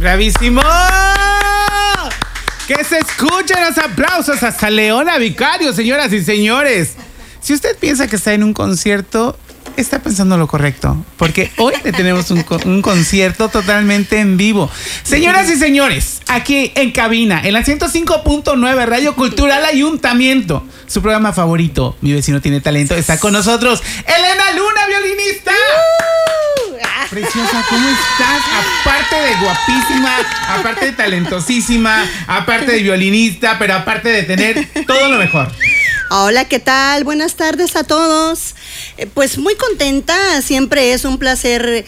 ¡Bravísimo! ¡Que se escuchen los aplausos hasta Leona Vicario, señoras y señores! Si usted piensa que está en un concierto, está pensando lo correcto, porque hoy le tenemos un concierto totalmente en vivo. Señoras y señores, aquí en cabina, en la 105.9 Radio Cultural Ayuntamiento, su programa favorito, Mi Vecino Tiene Talento, está con nosotros Elena Luna, violinista. Preciosa, ¿cómo estás? Aparte de guapísima, aparte de talentosísima, aparte de violinista, pero aparte de tener todo lo mejor. Hola, ¿qué tal? Buenas tardes a todos. Pues muy contenta, siempre es un placer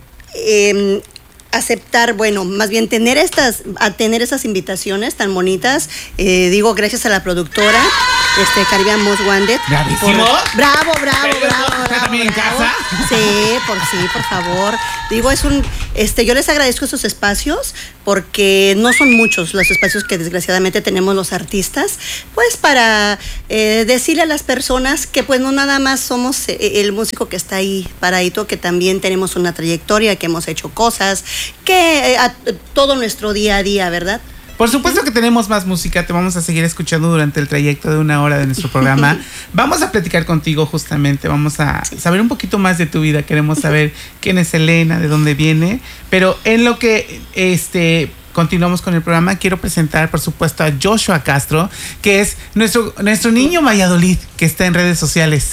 aceptar, bueno, más bien tener esas invitaciones tan bonitas. Digo, gracias a la productora, Caribbean Most Wanted. ¡Bravísimo! Bravo. ¿Está también en casa? Sí, por favor. Digo, yo les agradezco esos espacios porque no son muchos los espacios que desgraciadamente tenemos los artistas, pues para decirle a las personas que pues no nada más somos el músico que está ahí paradito, que también tenemos una trayectoria, que hemos hecho cosas, que todo nuestro día a día, ¿verdad? Por supuesto que tenemos más música, te vamos a seguir escuchando durante el trayecto de 1 hora de nuestro programa. Vamos a platicar contigo justamente, vamos a saber un poquito más de tu vida, queremos saber quién es Elena, de dónde viene, pero en lo que continuamos con el programa, quiero presentar por supuesto a Joshua Castro, que es nuestro niño Valladolid, que está en redes sociales.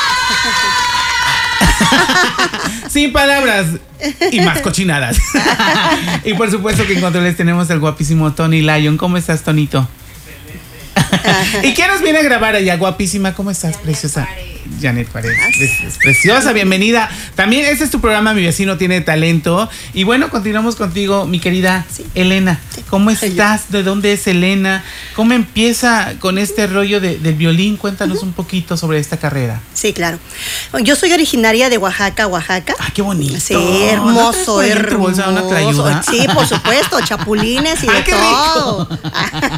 Sin palabras y más cochinadas. Y por supuesto que en controles tenemos al guapísimo Tony Lyon. ¿Cómo estás, Tonito? ¿Y quién nos viene a grabar allá, guapísima? ¿Cómo estás, preciosa? Janet Paredes. Es preciosa, bienvenida. También este es tu programa, Mi Vecino Tiene Talento. Y bueno, continuamos contigo, mi querida Elena. ¿Cómo estás? ¿De dónde es Elena? ¿Cómo empieza con este rollo del violín? Cuéntanos un poquito sobre esta carrera. Sí, claro. Yo soy originaria de Oaxaca. ¡Ah, qué bonito! Sí, hermoso, ¿No te bolsa una trayuda? Sí, por supuesto, chapulines y de qué todo. Rico.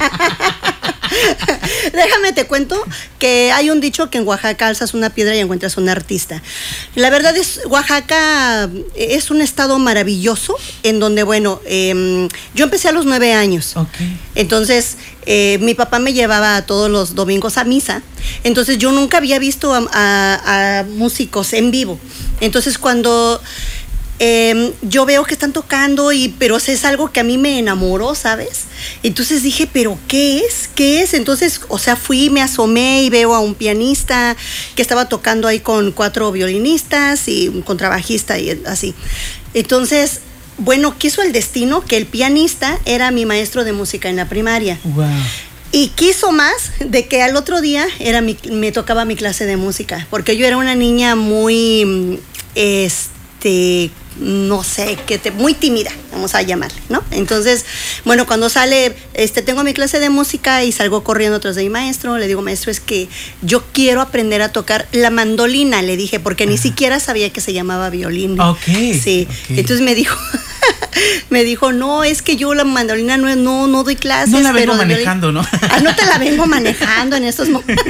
Déjame te cuento que hay un dicho que en Oaxaca alzas una piedra y encuentras un artista. La verdad es, Oaxaca es un estado maravilloso en donde, bueno, yo empecé a los 9 años. Okay. Entonces, mi papá me llevaba todos los domingos a misa. Entonces, yo nunca había visto a músicos en vivo. Entonces, cuando yo veo que están tocando, pero es algo que a mí me enamoró, ¿sabes? Entonces dije, ¿pero qué es? ¿Qué es? Entonces, fui, me asomé y veo a un pianista que estaba tocando ahí con 4 violinistas y un contrabajista y así. Entonces, bueno, quiso el destino que el pianista era mi maestro de música en la primaria. Wow. Y quiso más de que al otro día me tocaba mi clase de música, porque yo era una niña muy, no sé, muy tímida, vamos a llamarle, ¿no? Entonces, bueno, cuando sale, tengo mi clase de música y salgo corriendo tras de mi maestro, le digo, maestro, es que yo quiero aprender a tocar la mandolina, le dije, porque ni siquiera sabía que se llamaba violín. Ok. Sí, okay. Entonces me dijo, no, es que yo la mandolina no doy clases. No la vengo manejando, ¿no? No te la vengo manejando en estos momentos.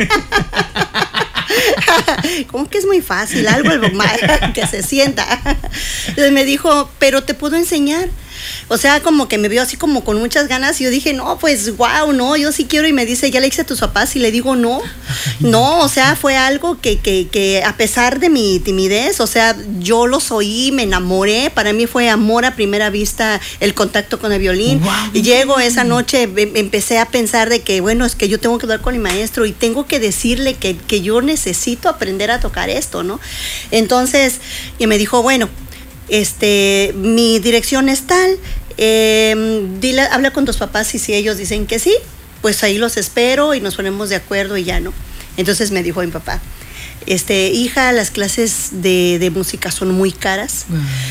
Como que es muy fácil, algo que se sienta. Entonces me dijo, pero te puedo enseñar. O sea, como que me vio así como con muchas ganas y yo dije, no, pues wow, no, yo sí quiero. Y me dice, ¿ya le hice a tus papás? Y le digo, no, o sea, fue algo que a pesar de mi timidez, o sea, yo los oí, me enamoré. Para mí fue amor a primera vista el contacto con el violín. Wow. Y llego esa noche, empecé a pensar de que, bueno, es que yo tengo que hablar con mi maestro y tengo que decirle que yo necesito aprender a tocar esto, ¿no? Entonces, y me dijo, bueno, mi dirección es tal, habla con tus papás y si ellos dicen que sí, pues ahí los espero y nos ponemos de acuerdo y ya, ¿no? Entonces me dijo mi papá, hija, las clases de música son muy caras.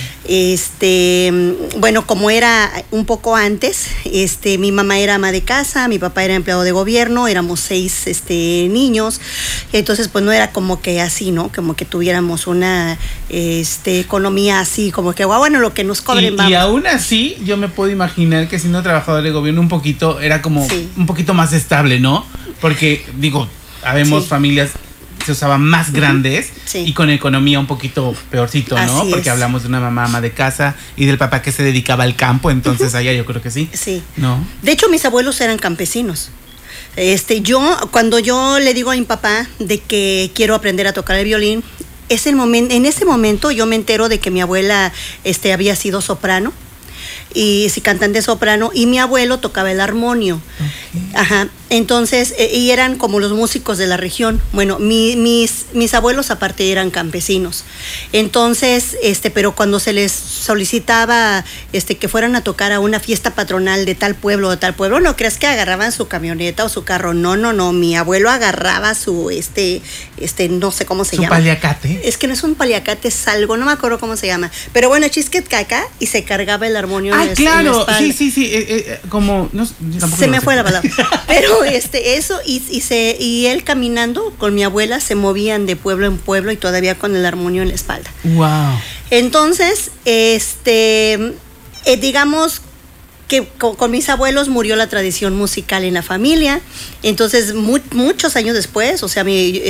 Bueno, como era un poco antes, mi mamá era ama de casa, mi papá era empleado de gobierno, éramos 6 niños, entonces pues no era como que así, ¿no? Como que tuviéramos una economía así, como que bueno, lo que nos cobren vamos. Y aún así, yo me puedo imaginar que siendo trabajador de gobierno un poquito, era como un poquito más estable, ¿no? Porque, digo, habemos familias se usaban más grandes Sí. y con economía un poquito peorcito, ¿no? Así Porque es. hablamos de una mamá ama de casa y del papá que se dedicaba al campo, entonces allá yo creo que sí. Sí. ¿No? De hecho, mis abuelos eran campesinos. Cuando yo le digo a mi papá de que quiero aprender a tocar el violín, en ese momento yo me entero de que mi abuela había sido soprano, y sí, cantante soprano, y mi abuelo tocaba el armonio. Okay. Ajá. Entonces, y eran como los músicos de la región. Bueno, mis abuelos aparte eran campesinos. Entonces, pero cuando se les solicitaba que fueran a tocar a una fiesta patronal de tal pueblo, no creas que agarraban su camioneta o su carro. No, mi abuelo agarraba su no sé cómo se llama. ¿Su paliacate? Es que no es un paliacate, es algo, no me acuerdo cómo se llama. Pero bueno, chisquet caca, y se cargaba el armonio en la claro, espalda. sí, como no, Se me fue la palabra. Pero eso, y él caminando con mi abuela se movían de pueblo en pueblo y todavía con el armonio en la espalda. Wow. Entonces, digamos que con mis abuelos murió la tradición musical en la familia. Entonces, muchos años después, o sea,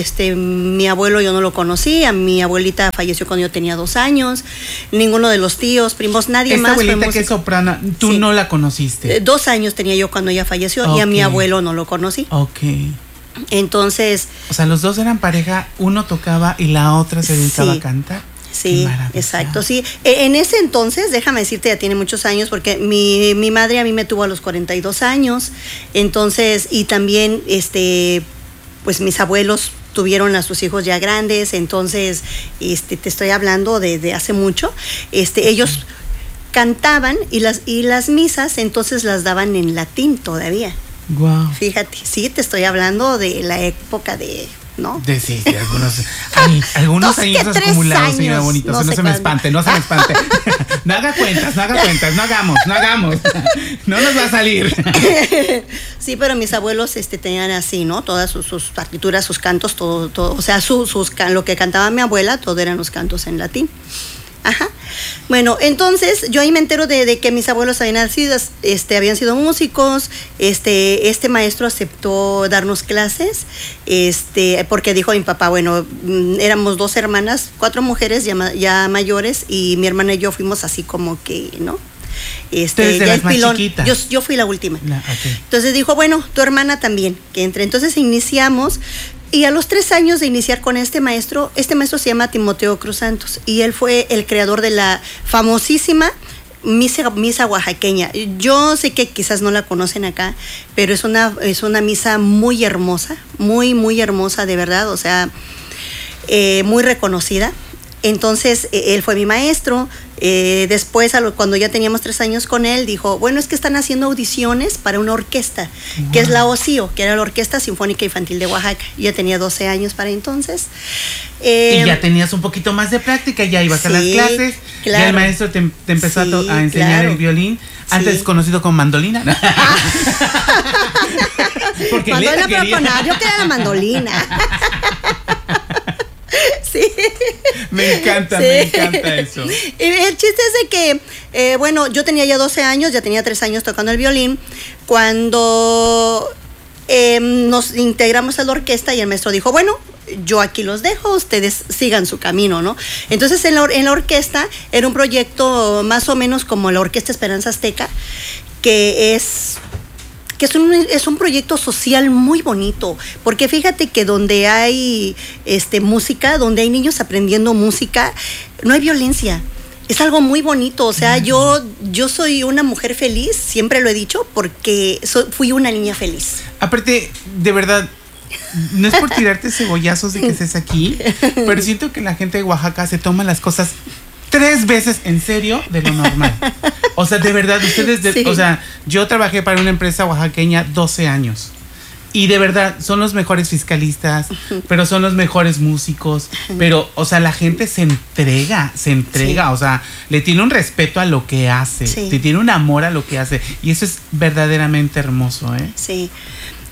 mi abuelo yo no lo conocí, a mi abuelita falleció cuando yo tenía 2 años, ninguno de los tíos, primos, nadie Esta más fue abuelita músico. que es soprana, tú Sí. no la conociste. 2 años tenía yo cuando ella falleció, y a mi Ok. abuelo no lo conocí. Ok. Entonces, O sea, los dos eran pareja, uno tocaba y la otra se dedicaba Sí. a cantar. sí, Qué maravilla. exacto, sí. En ese entonces, déjame decirte, ya tiene muchos años, porque mi madre a mí me tuvo a los 42 años, entonces, y también, pues mis abuelos tuvieron a sus hijos ya grandes, entonces, te estoy hablando de hace mucho, ellos cantaban y las misas entonces las daban en latín todavía. Wow. Fíjate, sí, te estoy hablando de la época ¿no? Sí, algunos 2 que años 3 acumulados, señora años, bonita. no No sé se me cuándo. espante, no se me espante. No haga cuentas, no hagamos. No nos va a salir. Sí, pero mis abuelos tenían así, ¿no? Todas sus partituras, sus cantos, todo, o sea, lo que cantaba mi abuela, todo eran los cantos en latín. Ajá. Bueno, entonces yo ahí me entero de que mis abuelos habían sido músicos. Este maestro aceptó darnos clases, porque dijo mi papá, bueno, éramos 2 hermanas, 4 mujeres ya mayores, y mi hermana y yo fuimos así como que, ¿no? Ustedes de las más chiquitas. Yo fui la última. Okay. Entonces dijo, bueno, tu hermana también, que entre. Entonces iniciamos, y a los 3 años de iniciar con este maestro se llama Timoteo Cruz Santos, y él fue el creador de la famosísima misa oaxaqueña. Yo sé que quizás no la conocen acá, pero es una misa muy hermosa, muy, muy hermosa, de verdad, o sea, muy reconocida. Entonces, él fue mi maestro. Después, cuando ya teníamos 3 años con él, dijo, bueno, es que están haciendo audiciones para una orquesta, que es la OSIO, que era la Orquesta Sinfónica Infantil de Oaxaca. Yo ya tenía 12 años para entonces. Y ya tenías un poquito más de práctica, ya ibas a las clases, claro. ya el maestro te empezó a enseñar el violín, antes conocido como mandolina. Porque mandolina, pero yo quería la mandolina. Sí. Me encanta eso. Y el chiste es de que, bueno, yo tenía ya 12 años, ya tenía 3 años tocando el violín, cuando nos integramos a la orquesta, y el maestro dijo, bueno, yo aquí los dejo, ustedes sigan su camino, ¿no? Entonces en la orquesta era un proyecto más o menos como la Orquesta Esperanza Azteca, que es un proyecto social muy bonito, porque fíjate que donde hay música, donde hay niños aprendiendo música, no hay violencia. Es algo muy bonito, o sea, yo soy una mujer feliz, siempre lo he dicho, porque fui una niña feliz. Aparte, de verdad, no es por tirarte cebollazos de que estés aquí, pero siento que la gente de Oaxaca se toma las cosas 3 veces en serio de lo normal. O sea, de verdad, Sí. O sea, yo trabajé para una empresa oaxaqueña 12 años. Y de verdad, son los mejores fiscalistas, pero son los mejores músicos. Pero, o sea, la gente se entrega, Sí. o sea, le tiene un respeto a lo que hace, Sí. le tiene un amor a lo que hace. Y eso es verdaderamente hermoso, ¿eh? Sí.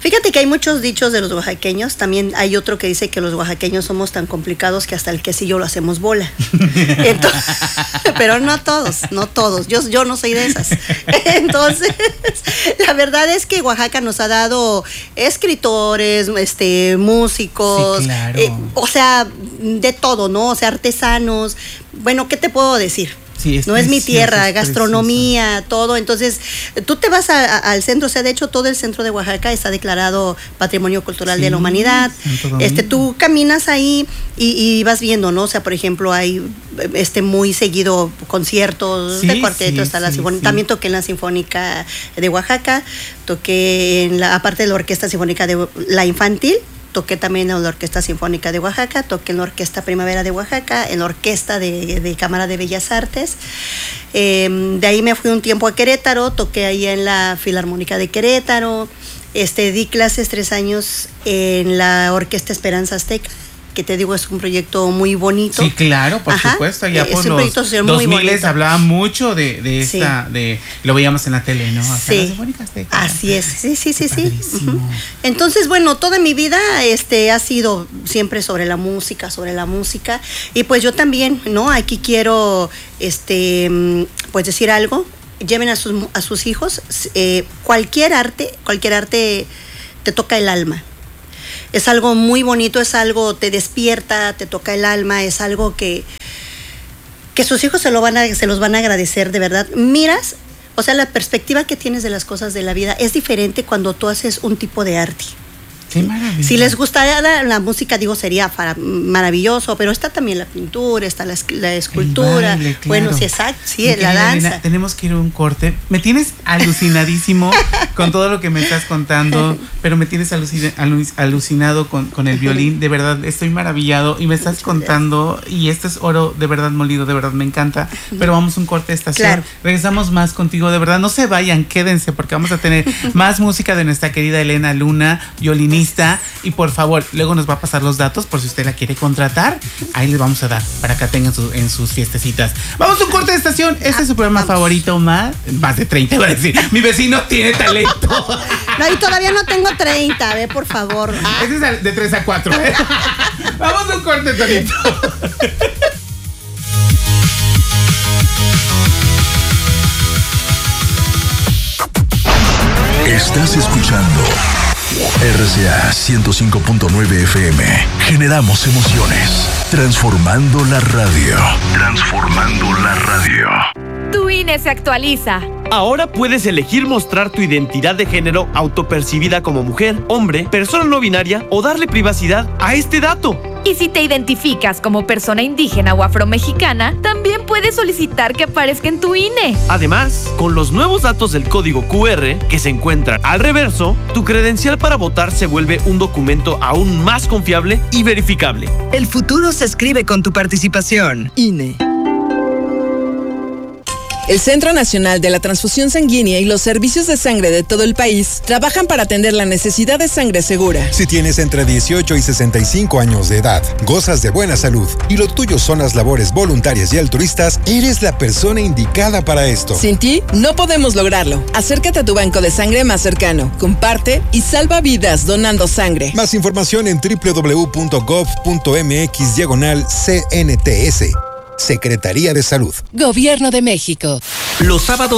Fíjate que hay muchos dichos de los oaxaqueños. También hay otro que dice que los oaxaqueños somos tan complicados que hasta el quesillo lo hacemos bola. Entonces, pero no todos. Yo no soy de esas. Entonces, la verdad es que Oaxaca nos ha dado escritores, músicos, sí, claro. O sea, de todo, ¿no? O sea, artesanos. Bueno, ¿qué te puedo decir? Sí, no es mi tierra, gastronomía, todo. Entonces, tú te vas al centro, o sea, de hecho, todo el centro de Oaxaca está declarado Patrimonio Cultural de la Humanidad. Tú caminas ahí y vas viendo, ¿no? O sea, por ejemplo, hay muy seguido conciertos de cuarteto, está la sinfónica. También toqué en la Sinfónica de Oaxaca, toqué aparte de la Orquesta Sinfónica de la Infantil. Toqué también en la Orquesta Sinfónica de Oaxaca, toqué en la Orquesta Primavera de Oaxaca, en la Orquesta de Cámara de Bellas Artes. De ahí me fui un tiempo a Querétaro, toqué ahí en la Filarmónica de Querétaro. Di clases 3 años en la Orquesta Esperanza Azteca, que te digo es un proyecto muy bonito. Sí, claro, por supuesto. Ya por los 2000 hablaba mucho de esta, lo veíamos en la tele, ¿no? O sea, así es, sí. Uh-huh. Entonces, bueno, toda mi vida ha sido siempre sobre la música, y pues yo también, ¿no? Aquí quiero, pues decir algo. Lleven a sus hijos, cualquier arte te toca el alma. Es algo muy bonito, es algo, te despierta, te toca el alma, es algo que sus hijos se los van a agradecer, de verdad. Miras, o sea, la perspectiva que tienes de las cosas de la vida es diferente cuando tú haces un tipo de arte. Qué maravilla. Si les gustara la música, digo, sería maravilloso, pero está también la pintura, está la escultura. Baile, claro. Bueno, sí, exacto, sí, la danza. Elena, tenemos que ir a un corte. Me tienes alucinadísimo con todo lo que me estás contando, pero me tienes alucinado con el violín. De verdad, estoy maravillado y me estás contando, y esto es oro de verdad molido, de verdad me encanta. Pero vamos a un corte de estación. Claro. Regresamos más contigo, de verdad. No se vayan, quédense, porque vamos a tener más música de nuestra querida Elena Luna, violinista. Y por favor, luego nos va a pasar los datos por si usted la quiere contratar. Ahí les vamos a dar para que tengan en sus fiestecitas. Vamos a un corte de estación. Este es su programa favorito, más de 30, va a decir. Mi vecino tiene talento. No, y todavía no tengo 30, ve, por favor. Este es de 3 a 4. Vamos a un corte, Tonito. Estás escuchando RCA 105.9 FM. Generamos emociones. Transformando la radio. Tu INE se actualiza. Ahora puedes elegir mostrar tu identidad de género autopercibida como mujer, hombre, persona no binaria o darle privacidad a este dato. Y si te identificas como persona indígena o afromexicana, también puedes solicitar que aparezca en tu INE. Además, con los nuevos datos del código QR que se encuentran al reverso, tu credencial para votar se vuelve un documento aún más confiable y verificable. El futuro se escribe con tu participación. INE. El Centro Nacional de la Transfusión Sanguínea y los servicios de sangre de todo el país trabajan para atender la necesidad de sangre segura. Si tienes entre 18 y 65 años de edad, gozas de buena salud y lo tuyo son las labores voluntarias y altruistas, eres la persona indicada para esto. Sin ti, no podemos lograrlo. Acércate a tu banco de sangre más cercano, comparte y salva vidas donando sangre. Más información en www.gov.mx/CNTS. Secretaría de Salud. Gobierno de México. Los sábados